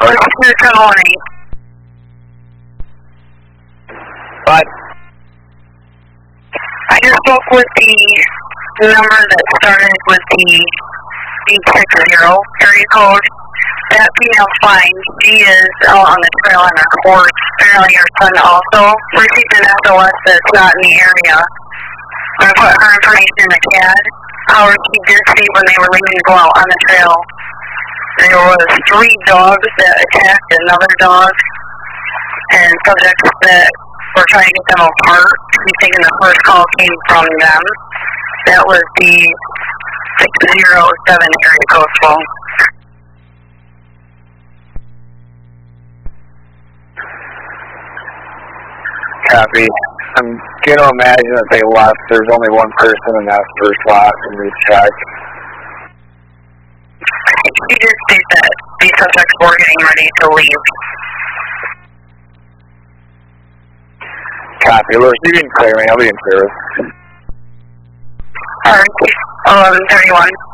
218. But I just spoke with the number that started with the 860 area code. That female's fine. She is out on the trail on her horse. Apparently her son also received an SOS that's not in the area. I put her information in the CAD. However, she did see when they were leaving to go out on the trail, there was 3 dogs that attacked another dog, and subjects that were trying to get them apart. She's thinking the first call came from them. That was the 607 area code phone. Copy. I'm going to imagine that they left. There's only one person in that first lot, and we checked. She did state that these subjects were getting ready to leave. Copy. Lewis, you can clear me. I'll be in service. Alright, 1131.